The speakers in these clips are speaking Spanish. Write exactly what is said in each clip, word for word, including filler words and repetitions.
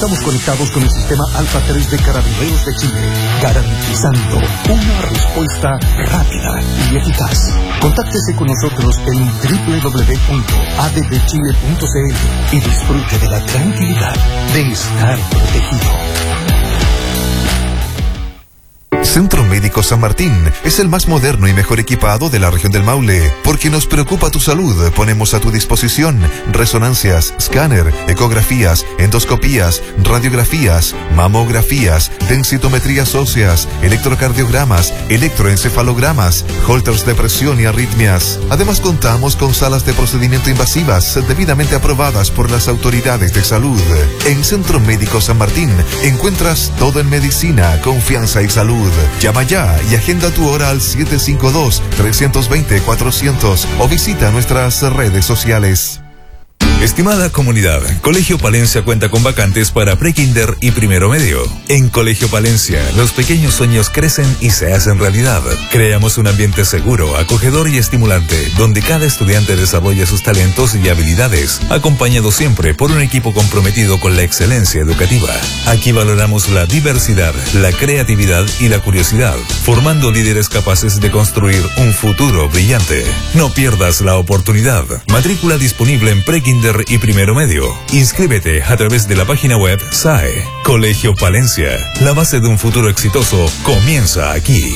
Estamos conectados con el sistema Alfa tres de Carabineros de Chile, garantizando una respuesta rápida y eficaz. Contáctese con nosotros en doble u doble u doble u punto a d b chile punto c l y disfrute de la tranquilidad de estar protegido. Centro Médico San Martín es el más moderno y mejor equipado de la región del Maule. Porque nos preocupa tu salud, ponemos a tu disposición resonancias, escáner, ecografías, endoscopías, radiografías, mamografías, densitometrías óseas, electrocardiogramas, electroencefalogramas, holters de presión y arritmias. Además contamos con salas de procedimiento invasivas debidamente aprobadas por las autoridades de salud. En Centro Médico San Martín encuentras todo en medicina, confianza y salud. Llama ya y agenda tu hora al siete cinco dos, tres dos cero, cuatrocientos o visita nuestras redes sociales. Estimada comunidad, Colegio Palencia cuenta con vacantes para prekinder y primero medio. En Colegio Palencia, los pequeños sueños crecen y se hacen realidad. Creamos un ambiente seguro, acogedor y estimulante, donde cada estudiante desarrolla sus talentos y habilidades, acompañado siempre por un equipo comprometido con la excelencia educativa. Aquí valoramos la diversidad, la creatividad y la curiosidad, formando líderes capaces de construir un futuro brillante. No pierdas la oportunidad. Matrícula disponible en prekinder y primero medio. Inscríbete a través de la página web S A E. Colegio Palencia. La base de un futuro exitoso comienza aquí.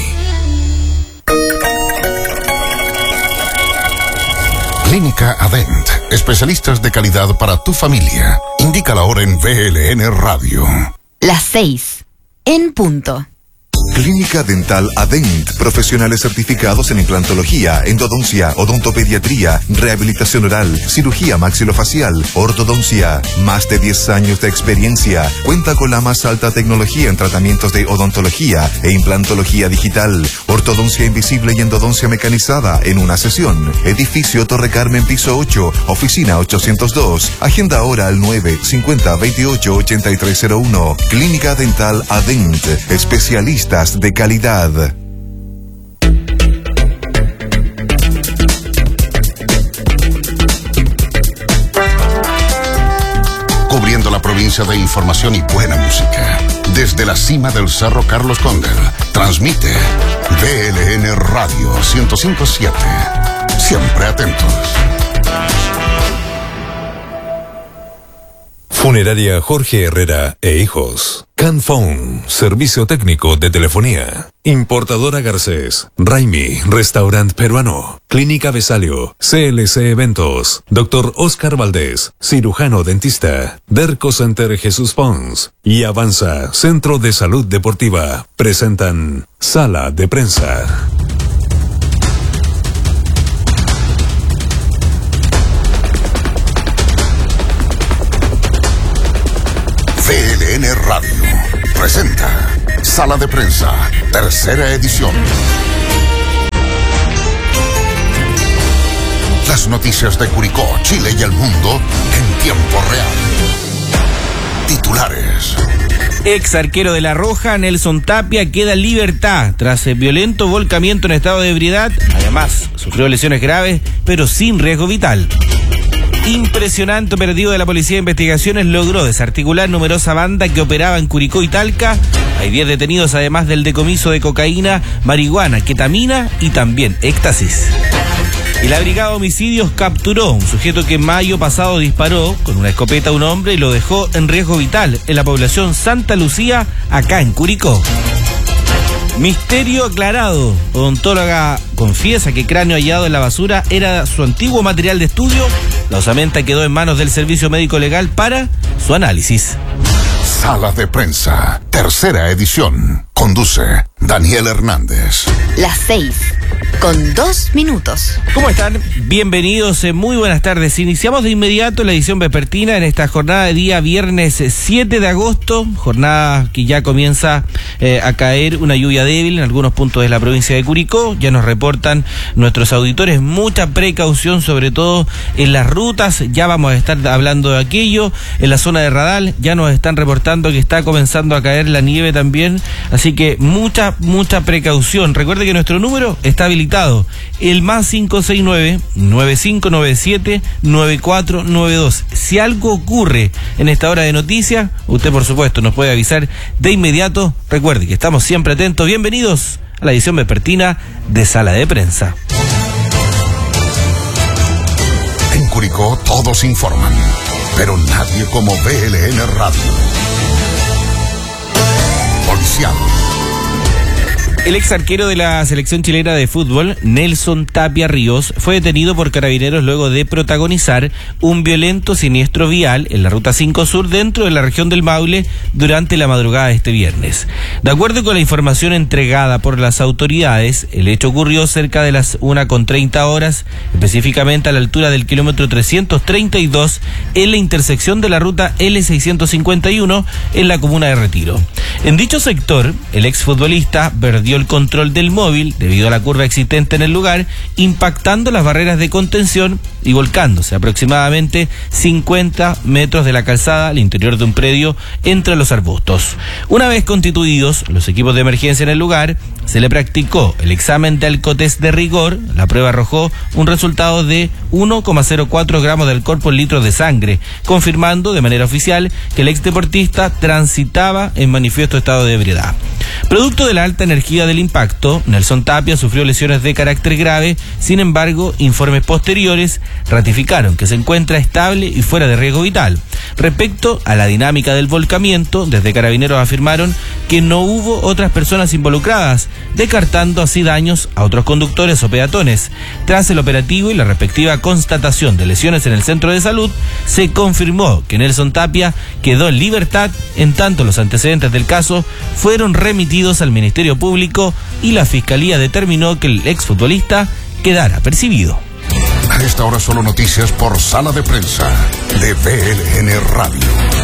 Clínica Adent. Especialistas de calidad para tu familia. Indica la hora en V L N Radio. Las seis. En punto. Clínica Dental Adent, profesionales certificados en implantología, endodoncia, odontopediatría, rehabilitación oral, cirugía maxilofacial, ortodoncia. Más de diez años de experiencia. Cuenta con la más alta tecnología en tratamientos de odontología e implantología digital, ortodoncia invisible y endodoncia mecanizada en una sesión. Edificio Torre Carmen, piso ocho, oficina ochocientos dos. Agenda ahora al nueve cincuenta veintiocho ochenta y tres cero uno. Clínica Dental Adent, especialistas de calidad. Cubriendo la provincia de información y buena música. Desde la cima del Cerro Carlos Condel, transmite V L N Radio ciento cinco punto siete. Siempre atentos. Funeraria Jorge Herrera e Hijos. Canphone, servicio técnico de telefonía. Importadora Garcés. Raimi, restaurante peruano. Clínica Besalio. C L C Eventos. Doctor Oscar Valdés, cirujano dentista. Derco Center Jesús Pons. Y Avanza, Centro de Salud Deportiva. Presentan Sala de Prensa. V L N Radio presenta Sala de Prensa, tercera edición. Las noticias de Curicó, Chile y el mundo en tiempo real. Titulares. Ex arquero de La Roja, Nelson Tapia, queda en libertad tras el violento volcamiento en estado de ebriedad. Además, sufrió lesiones graves, pero sin riesgo vital. Impresionante operativo de la Policía de Investigaciones logró desarticular numerosa banda que operaba en Curicó y Talca. Hay diez detenidos, además del decomiso de cocaína, marihuana, ketamina y también éxtasis. Y la Brigada de Homicidios capturó a un sujeto que en mayo pasado disparó con una escopeta a un hombre y lo dejó en riesgo vital en la población Santa Lucía, acá en Curicó. Misterio aclarado. Odontóloga confiesa que cráneo hallado en la basura era su antiguo material de estudio. La osamenta quedó en manos del Servicio Médico Legal para su análisis. Sala de Prensa, tercera edición. Conduce Daniel Hernández. Las seis, con dos minutos. ¿Cómo están? Bienvenidos, eh, muy buenas tardes. Iniciamos de inmediato la edición vespertina en esta jornada de día viernes siete de agosto, jornada que ya comienza eh, a caer una lluvia débil en algunos puntos de la provincia de Curicó. Ya nos reportan nuestros auditores mucha precaución, sobre todo en las rutas. Ya vamos a estar hablando de aquello. En la zona de Radal ya nos están reportando que está comenzando a caer la nieve también, así que mucha, mucha precaución. Recuerde que nuestro número está está habilitado el más cinco seis nueve, nueve cinco nueve siete, nueve cuatro nueve dos. Si algo ocurre en esta hora de noticias, usted por supuesto nos puede avisar de inmediato. Recuerde que estamos siempre atentos. Bienvenidos a la edición vespertina de Sala de Prensa. En Curicó todos informan, pero nadie como V L N Radio. Policial. El ex arquero de la selección chilena de fútbol, Nelson Tapia Ríos, fue detenido por carabineros luego de protagonizar un violento siniestro vial en la Ruta cinco Sur dentro de la región del Maule durante la madrugada de este viernes. De acuerdo con la información entregada por las autoridades, el hecho ocurrió cerca de las una con treinta horas, específicamente a la altura del kilómetro trescientos treinta y dos en la intersección de la ruta L seiscientos cincuenta y uno en la comuna de Retiro. En dicho sector, el exfutbolista perdió el control del móvil debido a la curva existente en el lugar, impactando las barreras de contención y volcándose aproximadamente cincuenta metros de la calzada al interior de un predio entre los arbustos. Una vez constituidos los equipos de emergencia en el lugar, se le practicó el examen de alcotest de rigor. La prueba arrojó un resultado de uno coma cero cuatro gramos de alcohol por litro de sangre, confirmando de manera oficial que el exdeportista transitaba en manifiesto estado de ebriedad. Producto de la alta energía del impacto, Nelson Tapia sufrió lesiones de carácter grave. Sin embargo, informes posteriores ratificaron que se encuentra estable y fuera de riesgo vital. Respecto a la dinámica del volcamiento, desde Carabineros afirmaron que no hubo otras personas involucradas, descartando así daños a otros conductores o peatones. Tras el operativo y la respectiva constatación de lesiones en el centro de salud, se confirmó que Nelson Tapia quedó en libertad, en tanto los antecedentes del caso fueron remitidos al Ministerio Público y la Fiscalía determinó que el exfutbolista quedara percibido. A esta hora solo noticias por Sala de Prensa de V L N Radio.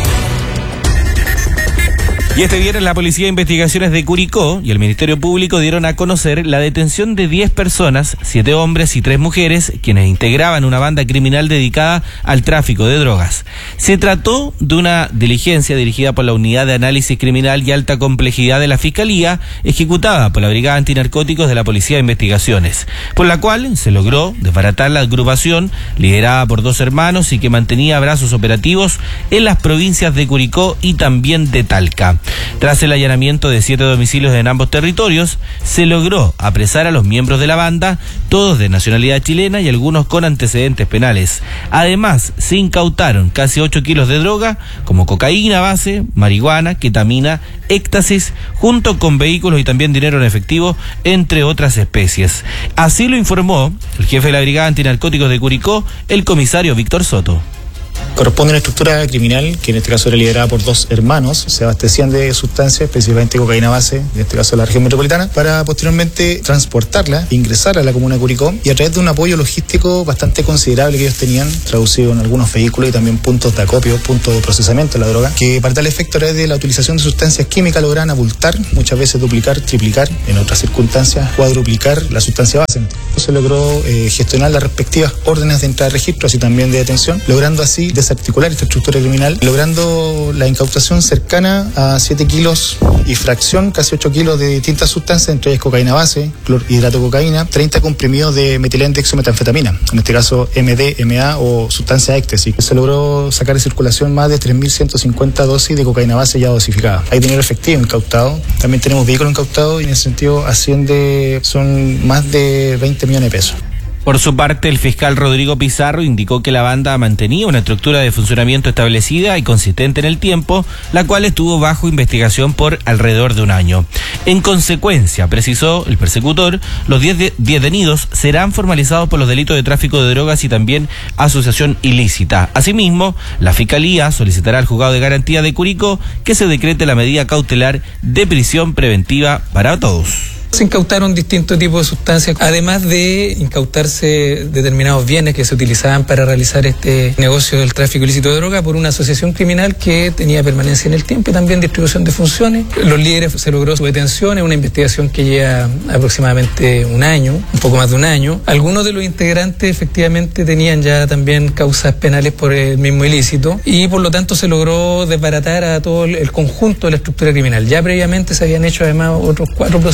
Y este viernes la Policía de Investigaciones de Curicó y el Ministerio Público dieron a conocer la detención de diez personas, siete hombres y tres mujeres, quienes integraban una banda criminal dedicada al tráfico de drogas. Se trató de una diligencia dirigida por la Unidad de Análisis Criminal y Alta Complejidad de la Fiscalía, ejecutada por la Brigada Antinarcóticos de la Policía de Investigaciones, por la cual se logró desbaratar la agrupación liderada por dos hermanos y que mantenía brazos operativos en las provincias de Curicó y también de Talca. Tras el allanamiento de siete domicilios en ambos territorios, se logró apresar a los miembros de la banda, todos de nacionalidad chilena y algunos con antecedentes penales. Además, se incautaron casi ocho kilos de droga, como cocaína base, marihuana, ketamina, éxtasis, junto con vehículos y también dinero en efectivo, entre otras especies. Así lo informó el jefe de la Brigada Antinarcóticos de Curicó, el comisario Víctor Soto. Corresponde a una estructura criminal que en este caso era liderada por dos hermanos, se abastecían de sustancias, específicamente cocaína base, en este caso de la región metropolitana, para posteriormente transportarla, ingresar a la comuna de Curicó y a través de un apoyo logístico bastante considerable que ellos tenían, traducido en algunos vehículos y también puntos de acopio, puntos de procesamiento de la droga, que para tal efecto a través de la utilización de sustancias químicas lograban abultar, muchas veces duplicar, triplicar, en otras circunstancias cuadruplicar la sustancia base. Se logró eh, gestionar las respectivas órdenes de entrada de registro, así también de detención, logrando así desarticular esta estructura criminal, logrando la incautación cercana a siete kilos y fracción, casi ocho kilos de distintas sustancias, entre ellas cocaína base, clorhidrato de cocaína, treinta comprimidos de metilendexometanfetamina, en este caso M D M A o sustancia éxtasis. Se logró sacar de circulación más de tres mil ciento cincuenta dosis de cocaína base ya dosificada. Hay dinero efectivo incautado, también tenemos vehículos incautados y en ese sentido asciende, son más de veinte millones de pesos. Por su parte, el fiscal Rodrigo Pizarro indicó que la banda mantenía una estructura de funcionamiento establecida y consistente en el tiempo, la cual estuvo bajo investigación por alrededor de un año. En consecuencia, precisó el persecutor, los diez detenidos serán formalizados por los delitos de tráfico de drogas y también asociación ilícita. Asimismo, la Fiscalía solicitará al Juzgado de Garantía de Curicó que se decrete la medida cautelar de prisión preventiva para todos. Se incautaron distintos tipos de sustancias, además de incautarse determinados bienes que se utilizaban para realizar este negocio del tráfico ilícito de droga por una asociación criminal que tenía permanencia en el tiempo y también distribución de funciones. Los líderes se logró su detención en una investigación que lleva aproximadamente un año, un poco más de un año. Algunos de los integrantes efectivamente tenían ya también causas penales por el mismo ilícito y por lo tanto se logró desbaratar a todo el conjunto de la estructura criminal. Ya previamente se habían hecho además otros cuatro procedimientos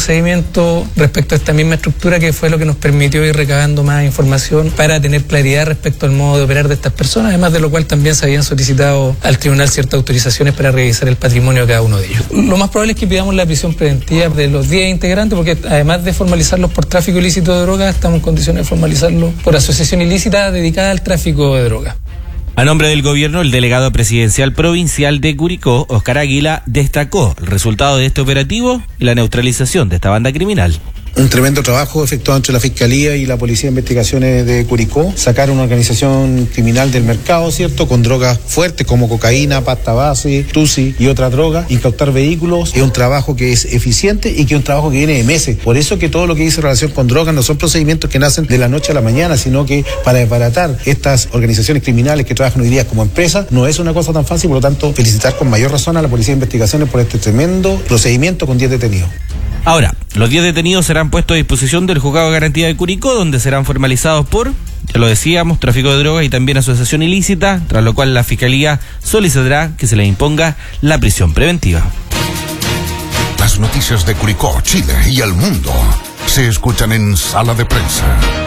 conocimiento respecto a esta misma estructura, que fue lo que nos permitió ir recabando más información para tener claridad respecto al modo de operar de estas personas, además de lo cual también se habían solicitado al tribunal ciertas autorizaciones para revisar el patrimonio de cada uno de ellos. Lo más probable es que pidamos la prisión preventiva de los diez integrantes, porque además de formalizarlos por tráfico ilícito de drogas, estamos en condiciones de formalizarlos por asociación ilícita dedicada al tráfico de drogas. A nombre del gobierno, el delegado presidencial provincial de Curicó, Oscar Águila, destacó el resultado de este operativo y la neutralización de esta banda criminal. Un tremendo trabajo efectuado entre la Fiscalía y la Policía de Investigaciones de Curicó. Sacar una organización criminal del mercado, ¿cierto? Con drogas fuertes como cocaína, pasta base, tusi y otras drogas. Incautar vehículos. Es un trabajo que es eficiente y que es un trabajo que viene de meses. Por eso que todo lo que dice relación con drogas no son procedimientos que nacen de la noche a la mañana, sino que para desbaratar estas organizaciones criminales que trabajan hoy día como empresas no es una cosa tan fácil. Por lo tanto, felicitar con mayor razón a la Policía de Investigaciones por este tremendo procedimiento con diez detenidos. Ahora, los diez detenidos serán puestos a disposición del Juzgado de Garantía de Curicó, donde serán formalizados por, ya lo decíamos, tráfico de drogas y también asociación ilícita, tras lo cual la Fiscalía solicitará que se les imponga la prisión preventiva. Las noticias de Curicó, Chile y el mundo se escuchan en Sala de Prensa.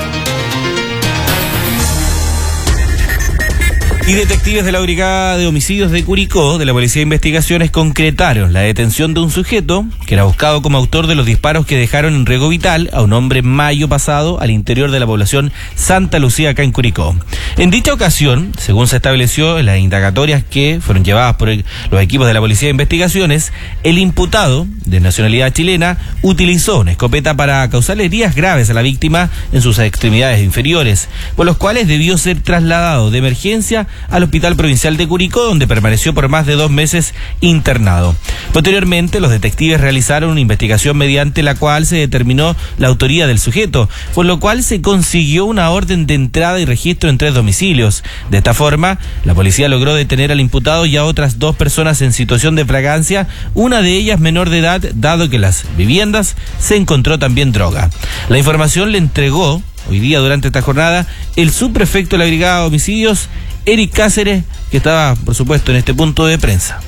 Y detectives de la Brigada de Homicidios de Curicó, de la Policía de Investigaciones, concretaron la detención de un sujeto que era buscado como autor de los disparos que dejaron en riesgo vital a un hombre en mayo pasado al interior de la población Santa Lucía, acá en Curicó. En dicha ocasión, según se estableció en las indagatorias que fueron llevadas por el, los equipos de la Policía de Investigaciones, el imputado, de nacionalidad chilena, utilizó una escopeta para causarle heridas graves a la víctima en sus extremidades inferiores, por los cuales debió ser trasladado de emergencia al Hospital Provincial de Curicó, donde permaneció por más de dos meses internado. Posteriormente, los detectives realizaron una investigación mediante la cual se determinó la autoría del sujeto, por lo cual se consiguió una orden de entrada y registro en tres domicilios. De esta forma, la policía logró detener al imputado y a otras dos personas en situación de flagrancia, una de ellas menor de edad, dado que en las viviendas se encontró también droga. La información le entregó hoy día durante esta jornada el subprefecto de la Brigada de Homicidios, Eric Cáceres, que estaba, por supuesto, en este punto de prensa.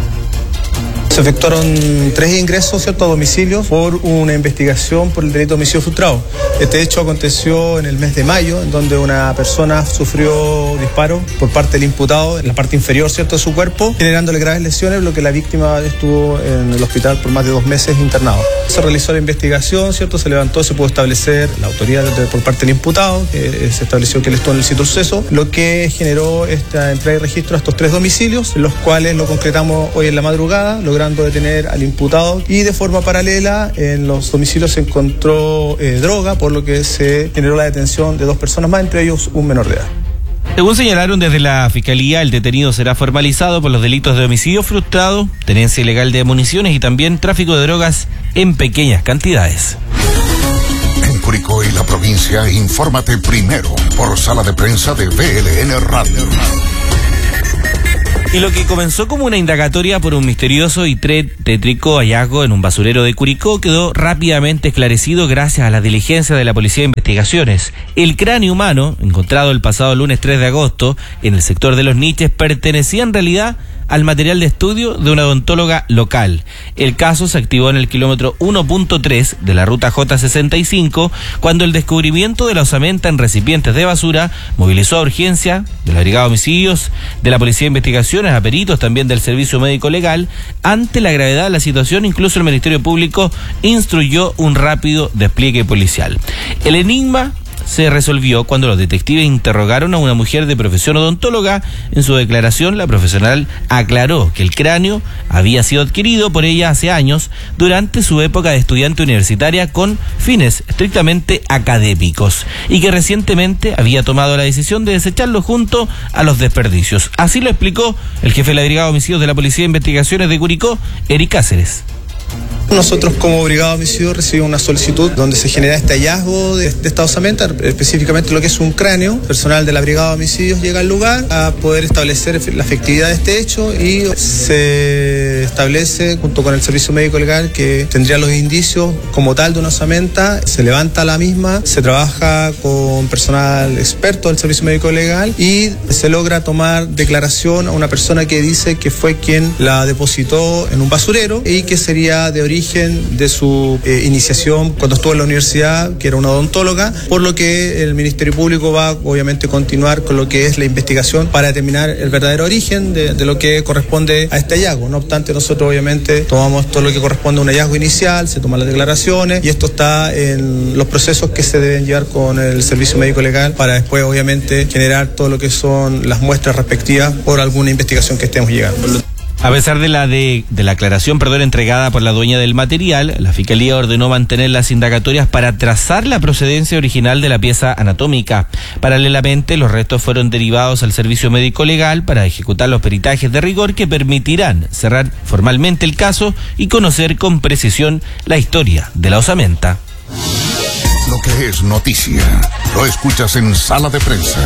Se efectuaron tres ingresos, ¿cierto?, a domicilio por una investigación por el delito de homicidio frustrado. Este hecho aconteció en el mes de mayo, en donde una persona sufrió disparo por parte del imputado en la parte inferior, ¿cierto?, de su cuerpo, generándole graves lesiones, lo que la víctima estuvo en el hospital por más de dos meses internado. Se realizó la investigación, ¿cierto?, se levantó, se pudo establecer la autoría de, por parte del imputado, que se estableció que él estuvo en el sitio del suceso, lo que generó esta entrega y registro a estos tres domicilios, los cuales lo concretamos hoy en la madrugada, logrando detener al imputado, y de forma paralela en los domicilios se encontró eh, droga, por lo que se generó la detención de dos personas más, entre ellos un menor de edad. Según señalaron desde la Fiscalía, el detenido será formalizado por los delitos de homicidio frustrado, tenencia ilegal de municiones y también tráfico de drogas en pequeñas cantidades. En Curicó y la provincia, infórmate primero por Sala de Prensa de V L N Radio. Y lo que comenzó como una indagatoria por un misterioso y tétrico hallazgo en un basurero de Curicó quedó rápidamente esclarecido gracias a la diligencia de la Policía de Investigaciones. El cráneo humano, encontrado el pasado lunes tres de agosto en el sector de Los Niches, pertenecía en realidad al material de estudio de una odontóloga local. El caso se activó en el kilómetro uno punto tres de la ruta J sesenta y cinco, cuando el descubrimiento de la osamenta en recipientes de basura movilizó a urgencia de la Brigada de Homicidios, de la Policía de Investigaciones, a peritos también del Servicio Médico Legal. Ante la gravedad de la situación, incluso el Ministerio Público instruyó un rápido despliegue policial. El enigma se resolvió cuando los detectives interrogaron a una mujer de profesión odontóloga. En su declaración, la profesional aclaró que el cráneo había sido adquirido por ella hace años durante su época de estudiante universitaria con fines estrictamente académicos y que recientemente había tomado la decisión de desecharlo junto a los desperdicios. Así lo explicó el jefe de la Brigada de Homicidios de la Policía de Investigaciones de Curicó, Eric Cáceres. Nosotros como Brigada de Homicidios recibimos una solicitud donde se genera este hallazgo de, de esta osamenta, específicamente lo que es un cráneo. Personal de la Brigada de Homicidios llega al lugar a poder establecer la efectividad de este hecho y se establece junto con el servicio médico legal que tendría los indicios como tal de una osamenta, se levanta la misma, se trabaja con personal experto del servicio médico legal y se logra tomar declaración a una persona que dice que fue quien la depositó en un basurero y que sería de origen de su eh, iniciación cuando estuvo en la universidad, que era una odontóloga, por lo que el Ministerio Público va obviamente a continuar con lo que es la investigación para determinar el verdadero origen de, de lo que corresponde a este hallazgo. No obstante, nosotros obviamente tomamos todo lo que corresponde a un hallazgo inicial, se toman las declaraciones y esto está en los procesos que se deben llevar con el servicio médico legal para después obviamente generar todo lo que son las muestras respectivas por alguna investigación que estemos llegando. A pesar de la de, de la aclaración, perdón, entregada por la dueña del material, la Fiscalía ordenó mantener las indagatorias para trazar la procedencia original de la pieza anatómica. Paralelamente, los restos fueron derivados al Servicio Médico Legal para ejecutar los peritajes de rigor que permitirán cerrar formalmente el caso y conocer con precisión la historia de la osamenta. Lo que es noticia, lo escuchas en Sala de Prensa.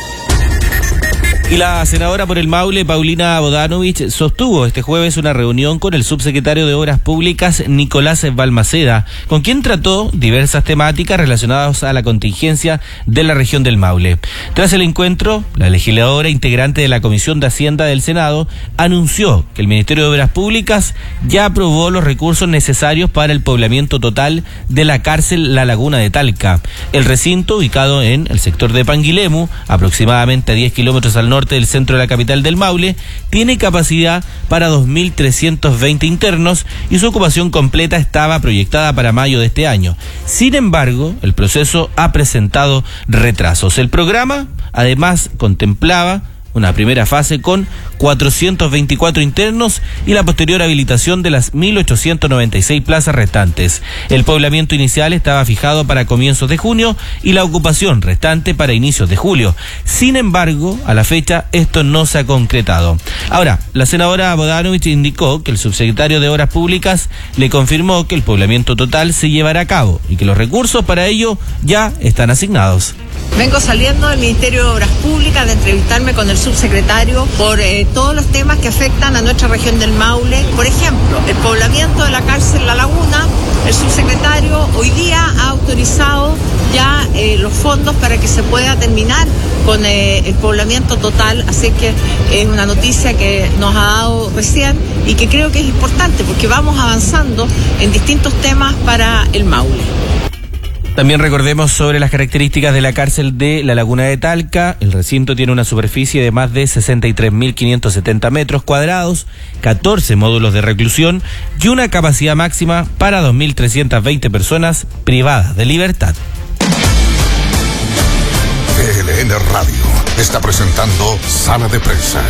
Y la senadora por el Maule, Paulina Bodanovich, sostuvo este jueves una reunión con el subsecretario de Obras Públicas, Nicolás Balmaceda, con quien trató diversas temáticas relacionadas a la contingencia de la región del Maule. Tras el encuentro, la legisladora integrante de la Comisión de Hacienda del Senado anunció que el Ministerio de Obras Públicas ya aprobó los recursos necesarios para el poblamiento total de la cárcel La Laguna de Talca. El recinto, ubicado en el sector de Panguilemu, aproximadamente a diez kilómetros al norte del centro de la capital del Maule, tiene capacidad para dos mil trescientos veinte internos y su ocupación completa estaba proyectada para mayo de este año. Sin embargo, el proceso ha presentado retrasos. El programa, además, contemplaba una primera fase con cuatrocientos veinticuatro internos y la posterior habilitación de las mil ochocientos noventa y seis plazas restantes. El poblamiento inicial estaba fijado para comienzos de junio y la ocupación restante para inicios de julio. Sin embargo, a la fecha esto no se ha concretado. Ahora, la senadora Bodanovich indicó que el subsecretario de Obras Públicas le confirmó que el poblamiento total se llevará a cabo y que los recursos para ello ya están asignados. Vengo saliendo del Ministerio de Obras Públicas de entrevistarme con el subsecretario por eh, todos los temas que afectan a nuestra región del Maule. Por ejemplo, el poblamiento de la cárcel La Laguna. El subsecretario hoy día ha autorizado ya eh, los fondos para que se pueda terminar con eh, el poblamiento total, así que es una noticia que nos ha dado recién y que creo que es importante porque vamos avanzando en distintos temas para el Maule. También recordemos sobre las características de la cárcel de La Laguna de Talca. El recinto tiene una superficie de más de sesenta y tres mil quinientos setenta metros cuadrados, catorce módulos de reclusión y una capacidad máxima para dos mil trescientas veinte personas privadas de libertad. P L N Radio está presentando Sala de Prensa.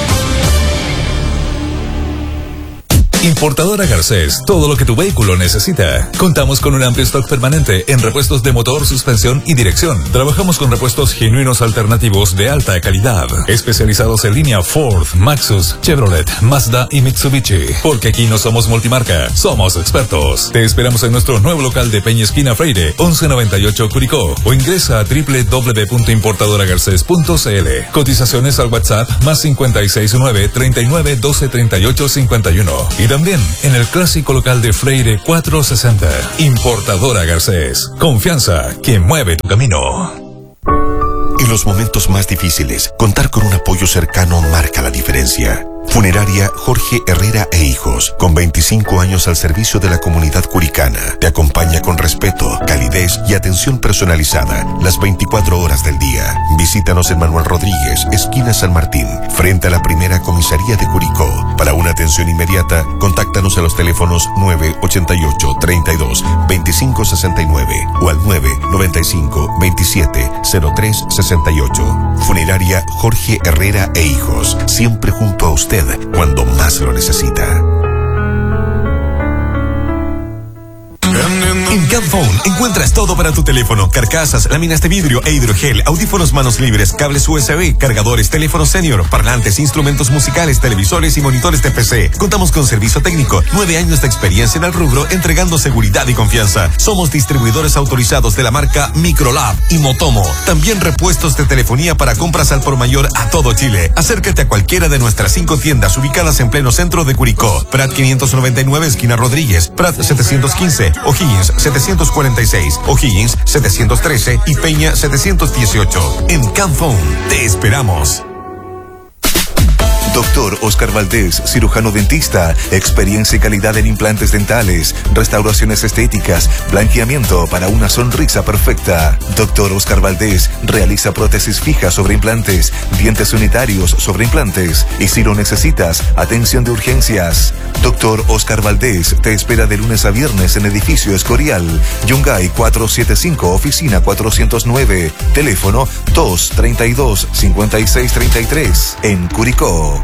Importadora Garcés, todo lo que tu vehículo necesita. Contamos con un amplio stock permanente en repuestos de motor, suspensión y dirección. Trabajamos con repuestos genuinos alternativos de alta calidad, especializados en línea Ford, Maxus, Chevrolet, Mazda y Mitsubishi. Porque aquí no somos multimarca, somos expertos. Te esperamos en nuestro nuevo local de Peña Esquina Freire, once noventa y ocho Curicó, o ingresa a doble u doble u doble u punto importadora garcés punto c l. Cotizaciones al WhatsApp más cincuenta y seis nueve, treinta y nueve, doce, treinta y ocho, cincuenta y uno. Y también en el clásico local de Freire cuatrocientos sesenta. Importadora Garcés. Confianza que mueve tu camino. En los momentos más difíciles, contar con un apoyo cercano marca la diferencia. Funeraria Jorge Herrera e Hijos, con veinticinco años al servicio de la comunidad curicana, te acompaña con respeto, calidez y atención personalizada las veinticuatro horas del día. Visítanos en Manuel Rodríguez, esquina San Martín, frente a la primera comisaría de Curicó. Para una atención inmediata, contáctanos a los teléfonos nueve ochenta y ocho, treinta y dos, veinticinco sesenta y nueve o al nueve noventa y cinco, veintisiete, cero tres sesenta y ocho. Funeraria Jorge Herrera e Hijos, siempre junto a usted cuando más lo necesita. En cada Camphone encuentras todo para tu teléfono: carcasas, láminas de vidrio e hidrogel, audífonos manos libres, cables U S B, cargadores, teléfonos senior, parlantes, instrumentos musicales, televisores y monitores de P C. Contamos con servicio técnico, nueve años de experiencia en el rubro, entregando seguridad y confianza. Somos distribuidores autorizados de la marca Microlab y Motomo. También repuestos de telefonía para compras al por mayor a todo Chile. Acércate a cualquiera de nuestras cinco tiendas ubicadas en pleno centro de Curicó: Prat quinientos noventa y nueve, esquina Rodríguez; Prat setecientos quince, O'Higgins setecientos cuarenta y seis, O'Higgins setecientos trece y Peña setecientos dieciocho. En Camphone te esperamos. Doctor Oscar Valdés, cirujano dentista, experiencia y calidad en implantes dentales, restauraciones estéticas, blanqueamiento para una sonrisa perfecta. Doctor Oscar Valdés realiza prótesis fijas sobre implantes, dientes unitarios sobre implantes y, si lo necesitas, atención de urgencias. Doctor Oscar Valdés te espera de lunes a viernes en Edificio Escorial, Yungay cuatrocientos setenta y cinco, oficina cuatrocientos nueve, teléfono dos treinta y dos, cincuenta y seis treinta y tres, en Curicó.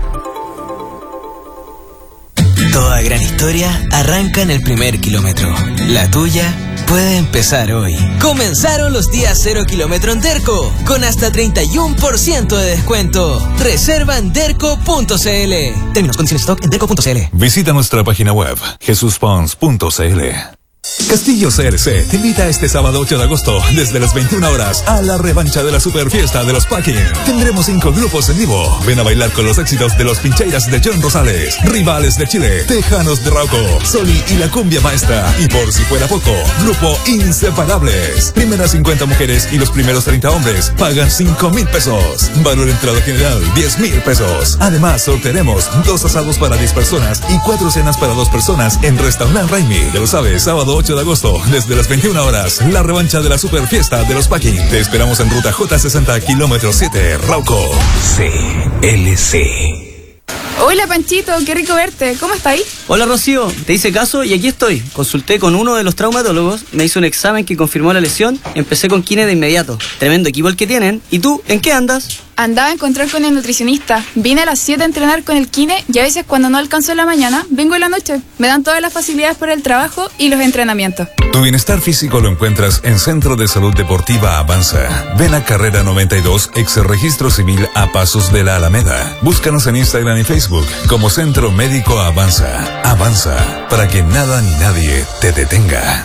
Toda gran historia arranca en el primer kilómetro. La tuya puede empezar hoy. Comenzaron los días cero kilómetro en Derco, con hasta treinta y uno por ciento de descuento. Reserva en derco punto c l. Términos, condiciones, stock en derco punto c l. Visita nuestra página web jesus pons punto c l. Castillo C R C te invita este sábado ocho de agosto desde las veintiuna horas a la revancha de la super fiesta de los Packing. Tendremos cinco grupos en vivo. Ven a bailar con los éxitos de los Pincheiras de John Rosales, Rivales de Chile, Tejanos de Rauco, Soli y la Cumbia Maestra. Y por si fuera poco, grupo Inseparables. Primeras cincuenta mujeres y los primeros treinta hombres pagan cinco mil pesos. Valor entrada general diez mil pesos. Además, sortearemos dos asados para diez personas y cuatro cenas para dos personas en Restaurant Raimi. Ya lo sabes, sábado ocho de agosto, desde las veintiuna horas, la revancha de la super fiesta de los Packing. Te esperamos en ruta J sesenta, kilómetro siete, Rauco. C L C. Hola Panchito, qué rico verte. ¿Cómo estás ahí? Hola Rocío, te hice caso y aquí estoy. Consulté con uno de los traumatólogos, me hizo un examen que confirmó la lesión, empecé con kine de inmediato. Tremendo equipo el que tienen. ¿Y tú, en qué andas? Andaba a encontrar con el nutricionista. Vine a las siete a entrenar con el kine y a veces cuando no alcanzo en la mañana, vengo en la noche. Me dan todas las facilidades por el trabajo y los entrenamientos. Tu bienestar físico lo encuentras en Centro de Salud Deportiva Avanza. Ven a Carrera noventa y dos, ex registro civil a pasos de la Alameda. Búscanos en Instagram y Facebook como Centro Médico Avanza. Avanza, para que nada ni nadie te detenga.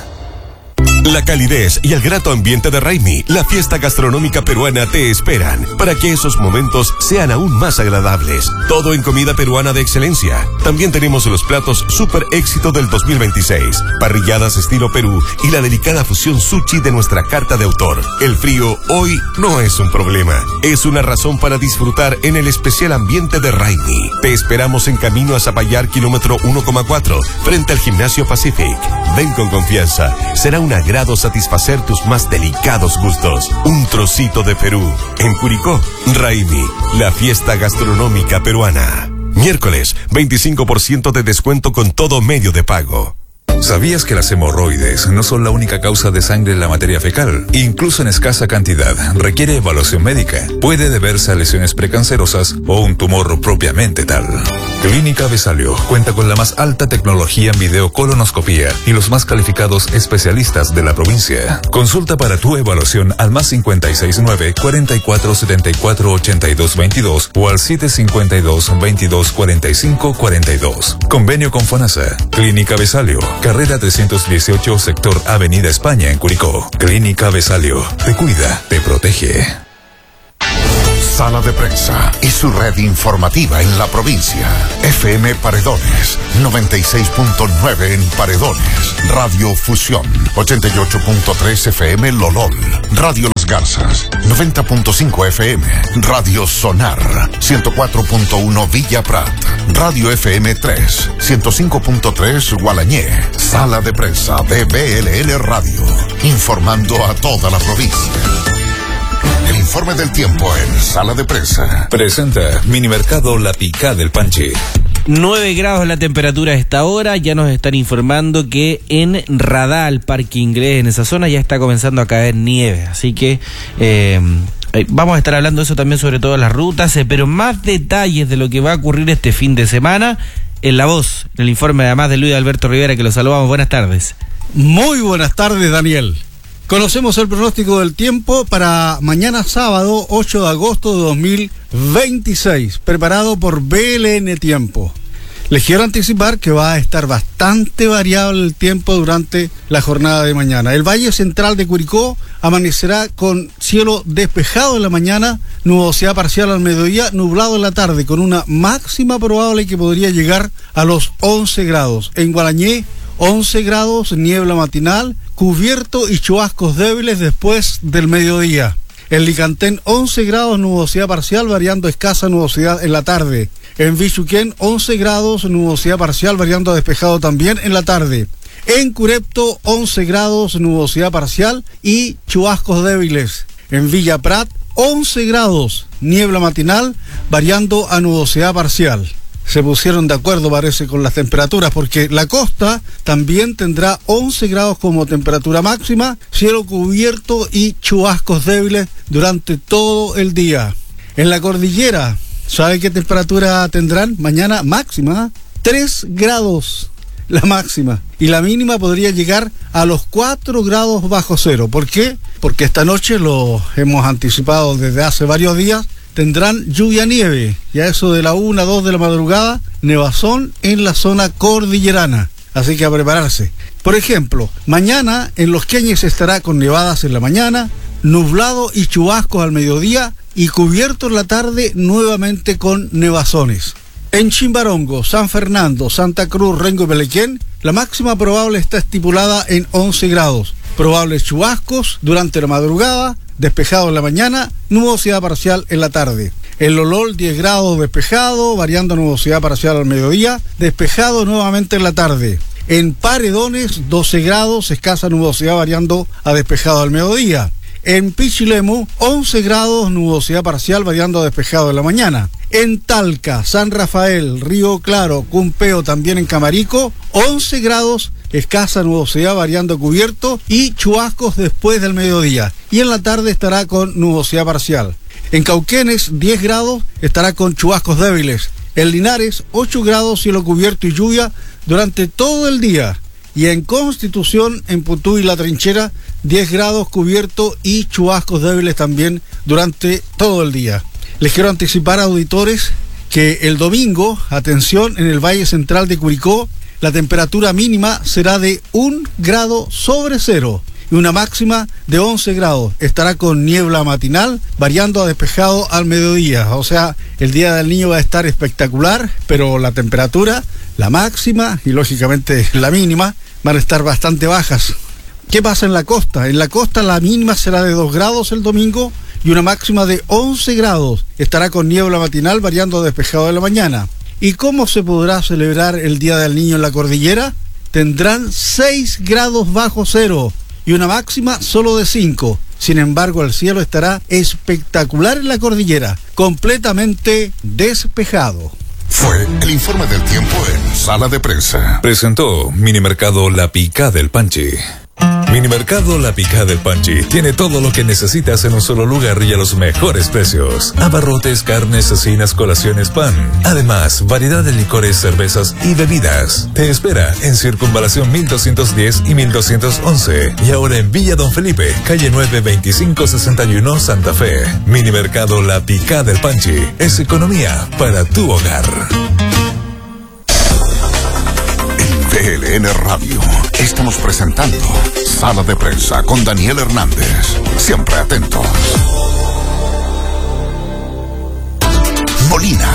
La calidez y el grato ambiente de Raimi, la fiesta gastronómica peruana, te esperan para que esos momentos sean aún más agradables. Todo en comida peruana de excelencia. También tenemos los platos super éxito del dos mil veintiséis, parrilladas estilo Perú y la delicada fusión sushi de nuestra carta de autor. El frío hoy no es un problema, es una razón para disfrutar en el especial ambiente de Raimi. Te esperamos en camino a Zapallar, kilómetro uno coma cuatro, frente al Gimnasio Pacific. Ven con confianza, será un agrado satisfacer tus más delicados gustos. Un trocito de Perú. En Curicó, Raimi, la fiesta gastronómica peruana. Miércoles, veinticinco por ciento de descuento con todo medio de pago. ¿Sabías que las hemorroides no son la única causa de sangre en la materia fecal? Incluso en escasa cantidad, requiere evaluación médica. Puede deberse a lesiones precancerosas o un tumor propiamente tal. Clínica Besalio cuenta con la más alta tecnología en videocolonoscopía y los más calificados especialistas de la provincia. Consulta para tu evaluación al más cincuenta y seis nueve, cuarenta y cuatro setenta y cuatro ochenta y dos veintidós o al siete cincuenta y dos, veintidós cuarenta y cinco cuarenta y dos. Convenio con FONASA. Clínica Besalio. Carrera trescientos dieciocho, sector Avenida España en Curicó. Clínica Besalio. Te cuida, te protege. Sala de Prensa y su red informativa en la provincia. F M Paredones, noventa y seis punto nueve en Paredones. Radio Fusión, ochenta y ocho punto tres F M Lolol. Radio Las Garzas, noventa punto cinco F M. Radio Sonar, ciento cuatro punto uno Villa Prat. Radio F M tres, ciento cinco punto tres Gualañé. Sala de Prensa de B L N Radio, informando a toda la provincia. El informe del tiempo en Sala de Prensa. Presenta Minimercado La Picá del Panche. nueve grados la temperatura a esta hora. Ya nos están informando que en Radal, Parque Inglés, en esa zona ya está comenzando a caer nieve. Así que eh, vamos a estar hablando de eso también, sobre todo las rutas, eh, pero más detalles de lo que va a ocurrir este fin de semana en La Voz, en el informe además de Luis Alberto Rivera, que lo saludamos. Buenas tardes. Muy buenas tardes, Daniel. Conocemos el pronóstico del tiempo para mañana sábado, ocho de agosto de dos mil veintiséis, preparado por B L N Tiempo. Les quiero anticipar que va a estar bastante variable el tiempo durante la jornada de mañana. El Valle Central de Curicó amanecerá con cielo despejado en la mañana, nubosidad parcial al mediodía, nublado en la tarde, con una máxima probable que podría llegar a los once grados. En Guarañé, once grados, niebla matinal, cubierto y chubascos débiles después del mediodía. En Licantén, once grados, nubosidad parcial, variando escasa nubosidad en la tarde. En Vichuquén, once grados, nubosidad parcial, variando a despejado también en la tarde. En Curepto, once grados, nubosidad parcial y chubascos débiles. En Villa Prat, once grados, niebla matinal, variando a nubosidad parcial. Se pusieron de acuerdo, parece, con las temperaturas, porque la costa también tendrá once grados como temperatura máxima, cielo cubierto y chubascos débiles durante todo el día. En la cordillera, ¿sabe qué temperatura tendrán? Mañana máxima, tres grados la máxima. Y la mínima podría llegar a los cuatro grados bajo cero. ¿Por qué? Porque esta noche, lo hemos anticipado desde hace varios días, tendrán lluvia nieve. Y a eso de la una, dos de la madrugada, nevazón en la zona cordillerana. Así que a prepararse. Por ejemplo, mañana en Los Queñes estará con nevadas en la mañana, nublado y chubascos al mediodía, y cubierto en la tarde nuevamente con nevazones. En Chimbarongo, San Fernando, Santa Cruz, Rengo y Pelequén, la máxima probable está estipulada en once grados. Probables chubascos durante la madrugada, despejado en la mañana, nubosidad parcial en la tarde. En Lolol, diez grados despejado, variando nubosidad parcial al mediodía, despejado nuevamente en la tarde. En Paredones, doce grados, escasa nubosidad variando a despejado al mediodía. En Pichilemu, once grados, nubosidad parcial, variando a despejado en la mañana. En Talca, San Rafael, Río Claro, Cumpeo, también en Camarico, once grados, escasa nubosidad, variando a cubierto y chubascos después del mediodía. Y en la tarde estará con nubosidad parcial. En Cauquenes, diez grados, estará con chubascos débiles. En Linares, ocho grados, cielo cubierto y lluvia durante todo el día. Y en Constitución, en Putú y La Trinchera, diez grados cubierto y chubascos débiles también durante todo el día. Les quiero anticipar, auditores, que el domingo, atención, en el Valle Central de Curicó, la temperatura mínima será de un grado sobre cero y una máxima de once grados. Estará con niebla matinal, variando a despejado al mediodía. O sea, el Día del Niño va a estar espectacular, pero la temperatura, la máxima y lógicamente la mínima, van a estar bastante bajas. ¿Qué pasa en la costa? En la costa la mínima será de dos grados el domingo y una máxima de once grados. Estará con niebla matinal, variando a despejado de la mañana. ¿Y cómo se podrá celebrar el Día del Niño en la cordillera? Tendrán seis grados bajo cero y una máxima solo de cinco. Sin embargo, el cielo estará espectacular en la cordillera, completamente despejado. Fue el informe del tiempo en Sala de Prensa. Presentó Minimercado La Picá del Panchi. Minimercado La Picá del Panchi tiene todo lo que necesitas en un solo lugar y a los mejores precios. Abarrotes, carnes, cecinas, colaciones, pan. Además, variedad de licores, cervezas y bebidas. Te espera en Circunvalación mil doscientos diez y mil doscientos once. Y ahora en Villa Don Felipe, calle nueve, veinticinco sesenta y uno, Santa Fe. Minimercado La Picá del Panchi es economía para tu hogar. B L N Radio. Estamos presentando Sala de Prensa con Daniel Hernández. Siempre atentos. Molina.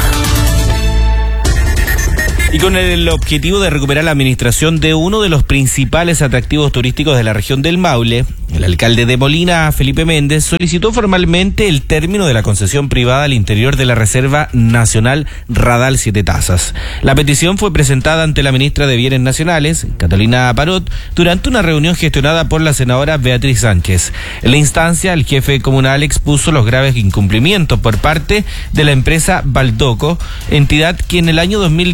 Y con el objetivo de recuperar la administración de uno de los principales atractivos turísticos de la región del Maule, el alcalde de Molina, Felipe Méndez, solicitó formalmente el término de la concesión privada al interior de la Reserva Nacional Radal Siete Tazas. La petición fue presentada ante la ministra de Bienes Nacionales, Catalina Parot, durante una reunión gestionada por la senadora Beatriz Sánchez. En la instancia, el jefe comunal expuso los graves incumplimientos por parte de la empresa Baldoco, entidad que en el año dos mil dieciocho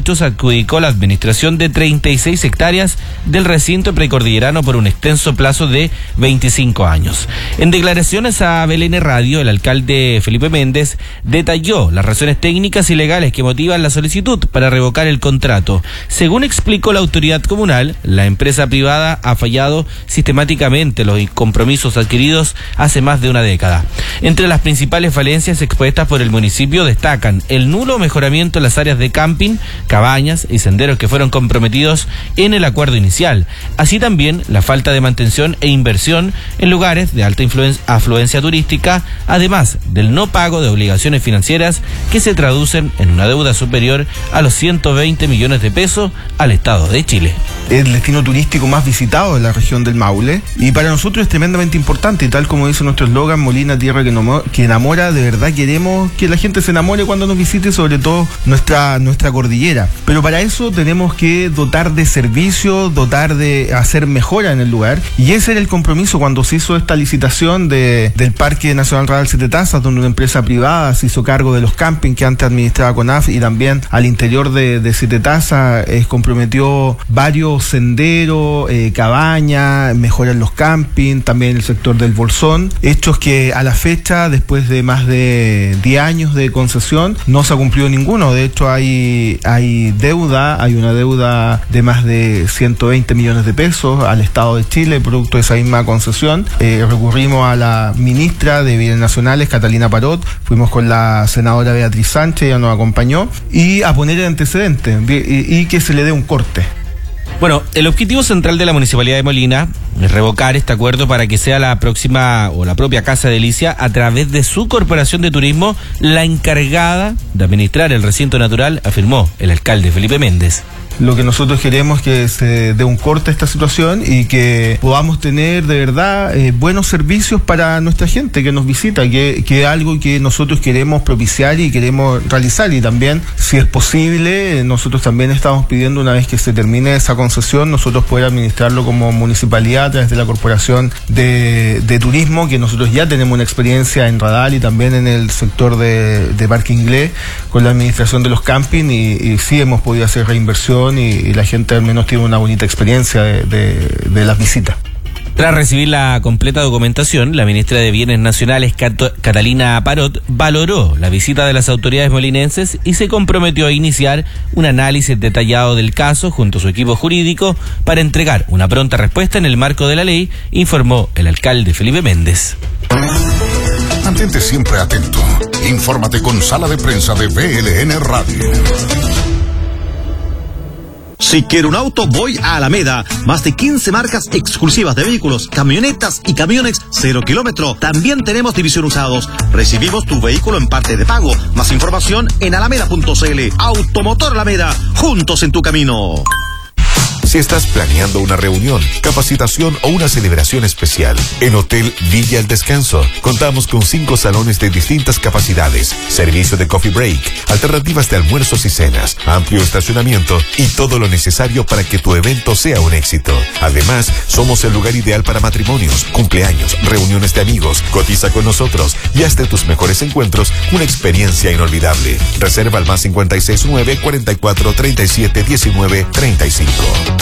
ocho se adjudicó la administración de treinta y seis hectáreas del recinto precordillerano por un extenso plazo de veinticinco años. En declaraciones a B L N Radio, el alcalde Felipe Méndez detalló las razones técnicas y legales que motivan la solicitud para revocar el contrato. Según explicó la autoridad comunal, la empresa privada ha fallado sistemáticamente los compromisos adquiridos hace más de una década. Entre las principales falencias expuestas por el municipio destacan el nulo mejoramiento en las áreas de camping, cabañas y senderos que fueron comprometidos en el acuerdo inicial, así también la falta de mantención e inversión en lugares de alta afluencia turística, además del no pago de obligaciones financieras que se traducen en una deuda superior a los ciento veinte millones de pesos al Estado de Chile. El destino turístico más visitado de la región del Maule y para nosotros es tremendamente importante, y tal como dice nuestro eslogan, Molina, tierra que, no, que enamora. De verdad queremos que la gente se enamore cuando nos visite, sobre todo nuestra, nuestra cordillera, pero para eso tenemos que dotar de servicios, dotar de hacer mejora en el lugar, y ese era el compromiso cuando se hizo esta licitación de, del Parque Nacional Radal Siete Tazas, donde una empresa privada se hizo cargo de los campings que antes administraba CONAF, y también al interior de, de Siete Tazas eh, comprometió varios senderos, eh, cabañas, mejora en los campings, también el sector del Bolsón, hechos que a la fecha, después de más de diez años de concesión, no se ha cumplido ninguno. De hecho hay, hay deuda, hay una deuda de más de ciento veinte millones de pesos al Estado de Chile, producto de esa misma concesión. Eh, recurrimos a la ministra de Bienes Nacionales, Catalina Parot, fuimos con la senadora Beatriz Sánchez, ella nos acompañó, y a poner el antecedente y, y que se le dé un corte. Bueno, el objetivo central de la Municipalidad de Molina es revocar este acuerdo para que sea la próxima o la propia Casa de Delicia, a través de su corporación de turismo, la encargada de administrar el recinto natural, afirmó el alcalde Felipe Méndez. Lo que nosotros queremos es que se dé un corte a esta situación y que podamos tener de verdad eh, buenos servicios para nuestra gente que nos visita, que, que es algo que nosotros queremos propiciar y queremos realizar, y también, si es posible, nosotros también estamos pidiendo, una vez que se termine esa concesión, nosotros poder administrarlo como municipalidad a través de la Corporación de, de Turismo, que nosotros ya tenemos una experiencia en Radal y también en el sector de, de Parque Inglés con la administración de los campings, y, y sí hemos podido hacer reinversión. Y, y la gente al menos tiene una bonita experiencia de, de, de las visitas. Tras recibir la completa documentación, la ministra de Bienes Nacionales, Cato, Catalina Parot, valoró la visita de las autoridades molinenses y se comprometió a iniciar un análisis detallado del caso junto a su equipo jurídico para entregar una pronta respuesta en el marco de la ley, informó el alcalde Felipe Méndez. Mantente siempre atento. Infórmate con Sala de Prensa de B L N Radio. Si quiero un auto, voy a Alameda. Más de quince marcas exclusivas de vehículos, camionetas y camiones cero kilómetro. También tenemos división usados. Recibimos tu vehículo en parte de pago. Más información en alameda punto c l. Automotor Alameda, juntos en tu camino. Si estás planeando una reunión, capacitación o una celebración especial, en Hotel Villa El Descanso contamos con cinco salones de distintas capacidades, servicio de coffee break, alternativas de almuerzos y cenas, amplio estacionamiento y todo lo necesario para que tu evento sea un éxito. Además, somos el lugar ideal para matrimonios, cumpleaños, reuniones de amigos. Cotiza con nosotros y haz de tus mejores encuentros una experiencia inolvidable. Reserva al más cincuenta y seis nueve, cuarenta y cuatro, treinta y siete, diecinueve, treinta y cinco.